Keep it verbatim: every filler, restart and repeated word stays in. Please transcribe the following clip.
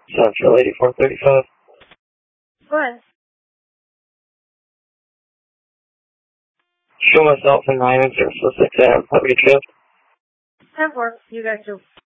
Central eighty-four thirty-five. Go ahead. Show myself in nine zero six A M. Have a good shift. ten four. You guys too.